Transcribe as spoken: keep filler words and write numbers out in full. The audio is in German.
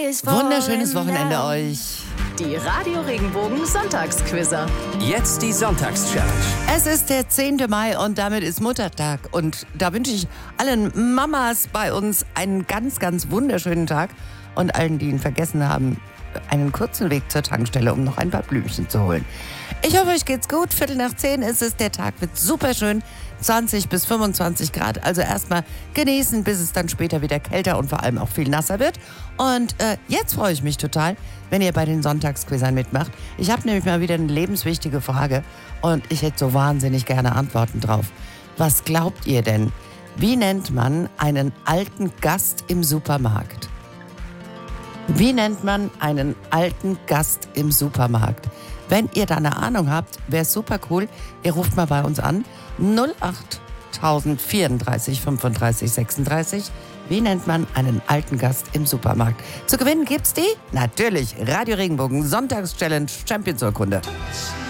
Wunderschönes Wochenende euch. Die Radio Regenbogen Sonntagsquizzer. Jetzt die Sonntagschallenge. Es ist der zehnte Mai und damit ist Muttertag. Und da wünsche ich allen Mamas bei uns einen ganz, ganz wunderschönen Tag. Und allen, die ihn vergessen haben, einen kurzen Weg zur Tankstelle, um noch ein paar Blümchen zu holen. Ich hoffe, euch geht's gut. Viertel nach zehn ist es. Der Tag wird super schön. zwanzig bis fünfundzwanzig Grad. Also erstmal genießen, bis es dann später wieder kälter und vor allem auch viel nasser wird. Und äh, jetzt freue ich mich total, wenn ihr bei den Sonntagsquizzern mitmacht. Ich habe nämlich mal wieder eine lebenswichtige Frage und ich hätte so wahnsinnig gerne Antworten drauf. Was glaubt ihr denn? Wie nennt man einen alten Gast im Supermarkt? Wie nennt man einen alten Gast im Supermarkt? Wenn ihr da eine Ahnung habt, wäre es super cool. Ihr ruft mal bei uns an. null acht vierunddreißig fünfunddreißig sechsunddreißig. Wie nennt man einen alten Gast im Supermarkt? Zu gewinnen gibt's die? Natürlich. Radio Regenbogen Sonntagschallenge Champions Urkunde.